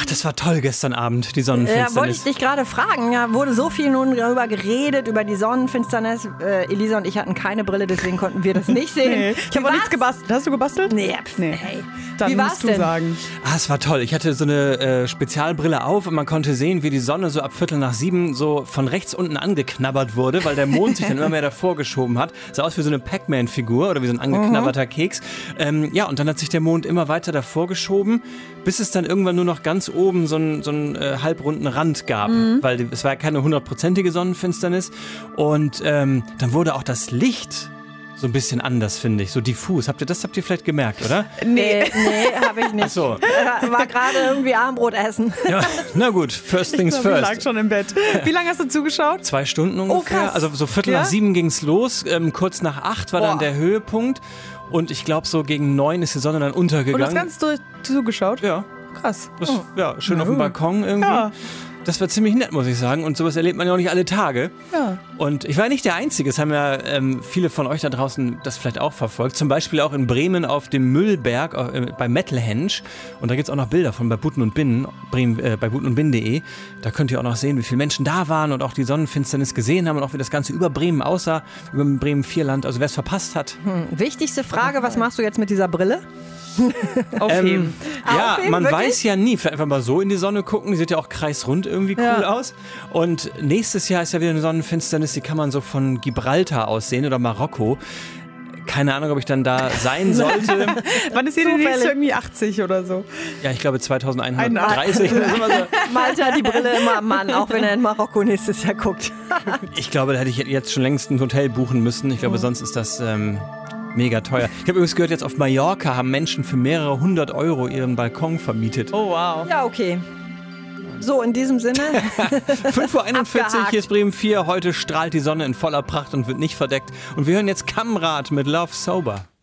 das war toll gestern Abend, die Ja, Sonnenfinsternis. wollte ich dich gerade fragen. Ja, wurde so viel nun darüber geredet, über die Sonnenfinsternis. Elisa und ich hatten keine Brille, deswegen konnten wir das nicht sehen. Nee, ich habe auch nichts gebastelt. Hast du gebastelt? Nee, Nee. Hey. Dann Wie war's musst du denn? sagen. Es war toll. Ich hatte so eine Spezialbrille auf und man konnte sehen, wie die Sonne so ab 6:45 so von rechts unten angeknabbert wurde, weil der Mond sich dann immer mehr davor geschoben hat. Sah aus wie so eine Pac-Man-Figur oder wie so ein angeknabberter Keks. Ja, und dann hat sich der Mond immer weiter davor geschoben, bis es dann irgendwann nur noch ganz oben so einen halbrunden Rand gab, weil es war ja keine 100%ige Sonnenfinsternis. Und dann wurde auch das Licht so ein bisschen anders, finde ich, so diffus. Habt ihr vielleicht gemerkt, oder? Nee, habe ich nicht. Ach so. War gerade irgendwie Abendbrot essen. Ja, na gut, first things Ich lag first. schon im Bett. Wie lange hast du zugeschaut? 2 Stunden ungefähr, krass. also so 6:45 ging's los, kurz nach 8 war dann der Höhepunkt und ich glaube so gegen 9 ist die Sonne dann Und untergegangen. das Ganze zugeschaut? Ja, Krass. das, ja, schön auf dem Balkon irgendwie. Ja. Das war ziemlich nett, muss ich sagen. Und sowas erlebt man ja auch nicht alle Tage. Ja. Und ich war nicht der Einzige. Es haben ja viele von euch da draußen das vielleicht auch verfolgt. Zum Beispiel auch in Bremen auf dem Müllberg bei Metalhenge. Und da gibt es auch noch Bilder von bei Buten und Binnen, bei butenundbinnen.de. Da könnt ihr auch noch sehen, wie viele Menschen da waren und auch die Sonnenfinsternis gesehen haben und auch wie das Ganze über Bremen aussah, über Bremen-Vierland. Also wer es verpasst hat. Wichtigste Frage, was machst du jetzt mit dieser Brille? Aufheben. Ja, Aufheben, man wirklich? weiß ja nie. Vielleicht einfach mal so in die Sonne gucken. Die sieht ja auch kreisrund irgendwie cool aus. Und nächstes Jahr ist ja wieder eine Sonnenfinsternis. Die kann man so von Gibraltar aus sehen oder Marokko. Keine Ahnung, ob ich dann da sein sollte. Wann ist hier die nächste? Zufällig. Irgendwie 80 oder so. Ja, ich glaube 2130. oder so. Malte hat die Brille immer am Mann, auch wenn er in Marokko nächstes Jahr guckt. Ich glaube, da hätte ich jetzt schon längst ein Hotel buchen müssen. Ich glaube, sonst ist das mega teuer. Ich habe übrigens gehört, jetzt auf Mallorca haben Menschen für mehrere 100 € ihren Balkon vermietet. Oh, wow. Ja, okay. So, in diesem Sinne. 5:41 Uhr, Abgehakt. hier ist Bremen 4. Heute strahlt die Sonne in voller Pracht und wird nicht verdeckt. Und wir hören jetzt Kammrad mit Love Sober.